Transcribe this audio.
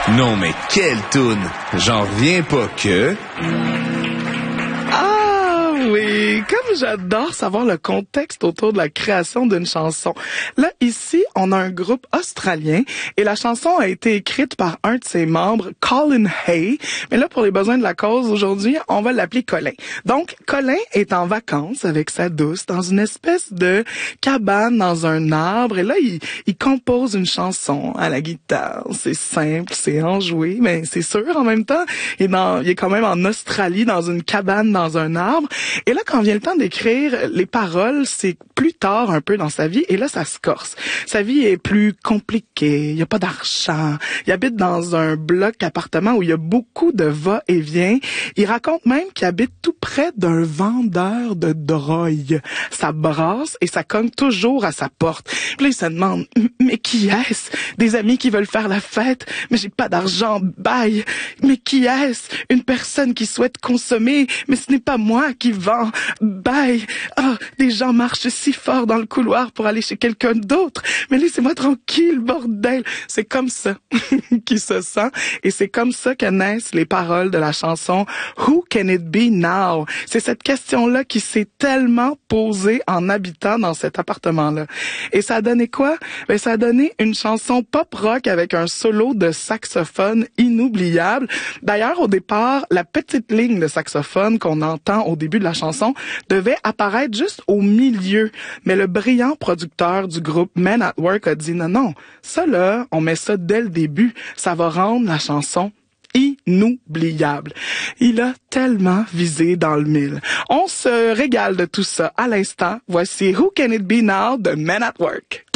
Non mais quelle toune! J'en reviens pas que... Ah oui, comme j'adore savoir le contexte autour de la création d'une chanson. Là, ici, on a un groupe australien et la chanson a été écrite par un de ses membres, Colin Hay. Mais là, pour les besoins de la cause, aujourd'hui, on va l'appeler Colin. Donc, Colin est en vacances avec sa douce dans une espèce de cabane dans un arbre et là, il compose une chanson à la guitare. C'est simple, c'est enjoué, mais c'est sûr en même temps. Il est quand même en Australie dans une cabane dans un arbre. Et là, quand vient le temps d'écrire les paroles, c'est plus tard un peu dans sa vie, et là, ça se corse. Sa vie est plus compliquée, il n'y a pas d'argent, il habite dans un bloc appartement où il y a beaucoup de va-et-vient. Il raconte même qu'il habite tout près d'un vendeur de drogue. Ça brasse et ça cogne toujours à sa porte. Puis là, il se demande, mais qui est-ce? Des amis qui veulent faire la fête, mais j'ai pas d'argent, bye. Mais qui est-ce? Une personne qui souhaite consommer, mais ce n'est pas moi qui vends, bye. Ah, des gens marchent si fort dans le couloir pour aller chez quelqu'un d'autre, mais laissez-moi tranquille, bordel. C'est comme ça qu'il se sent, et c'est comme ça que naissent les paroles de la chanson Who Can It Be Now? C'est cette question-là qui s'est tellement posée en habitant dans cet appartement-là. Et ça a donné quoi? Ben, ça a donné une chanson pop-rock avec un solo de saxophone inoubliable. D'ailleurs, au départ, la petite ligne de saxophone qu'on entend au début de la chanson devait apparaître juste au milieu. Mais le brillant producteur du groupe Men at Work a dit non, ça là, on met ça dès le début. Ça va rendre la chanson inoubliable. Il a tellement visé dans le mille. On se régale de tout ça à l'instant. Voici Who Can It Be Now de Men at Work.